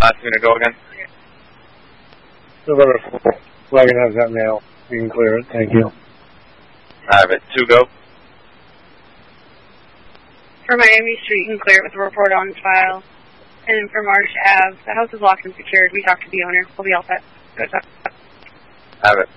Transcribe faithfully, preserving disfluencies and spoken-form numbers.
last unit go again? November four. Wagon has that mail. You can clear it. Thank you. I have it. Two go. For Miami Street, you can clear it with a report on file. And for Marsh Ave, the house is locked and secured. We talked to the owner. We'll be all set. Good. I have it.